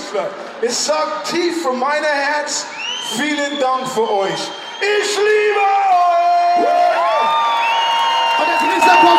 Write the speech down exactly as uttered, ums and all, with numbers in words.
Deutschland. Ich sag tief von meinem Herz, vielen Dank für euch. Ich liebe euch! Und jetzt Applaus